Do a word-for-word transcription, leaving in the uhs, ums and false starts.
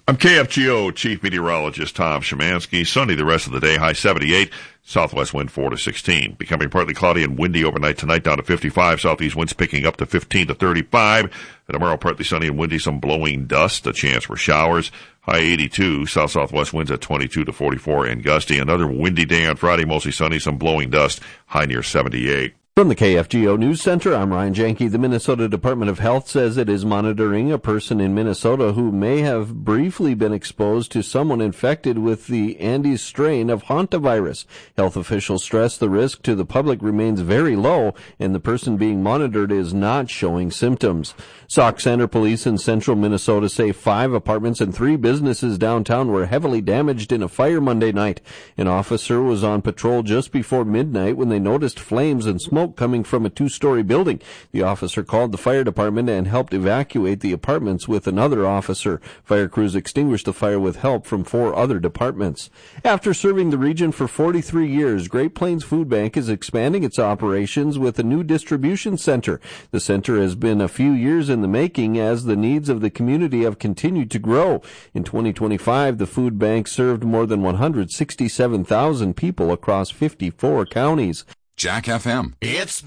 I'm K F G O Chief Meteorologist Tom Szymanski. Sunny the rest of the day, high seventy-eight. Southwest wind four to sixteen. Becoming partly cloudy and windy overnight tonight, down to fifty-five. Southeast winds picking up to fifteen to thirty-five. And tomorrow, partly sunny and windy, some blowing dust, a chance for showers. High eighty-two. South-southwest winds at twenty-two to forty-four and gusty. Another windy day on Friday, mostly sunny, some blowing dust. High near seventy-eight. From the K F G O News Center, I'm Ryan Janke. The Minnesota Department of Health says it is monitoring a person in Minnesota who may have briefly been exposed to someone infected with the Andes strain of hantavirus. Health officials stress the risk to the public remains very low, and the person being monitored is not showing symptoms. Sauk Center police in central Minnesota say five apartments and three businesses downtown were heavily damaged in a fire Monday night. An officer was on patrol just before midnight when they noticed flames and smoke coming from a two-story building. The officer called the fire department and helped evacuate the apartments with another officer. Fire crews extinguished the fire with help from four other departments. After serving the region for forty-three years, Great Plains Food Bank is expanding its operations with a new distribution center. The center has been a few years in the making as the needs of the community have continued to grow. In twenty twenty-five, the food bank served more than one hundred sixty-seven thousand people across fifty-four counties. Jack F M. It's